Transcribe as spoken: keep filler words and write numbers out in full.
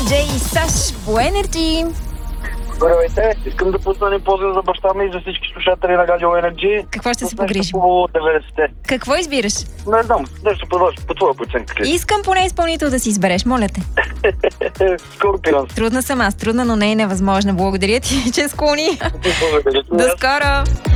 диджей Саш по Energy. Здравейте, искам да пусна един поздрав за баща ми и за всички слушатели на Радио Energy. Какво ще се Нещо погрижим? по деветдесетте. Какво избираш? Не знам, нещо по, по твоя преценка. Искам поне изпълнител да си избереш, моля те. Скорпион. Трудна съм аз, трудна, но не е невъзможна. Благодаря ти, че склони. Благодаря. До скоро!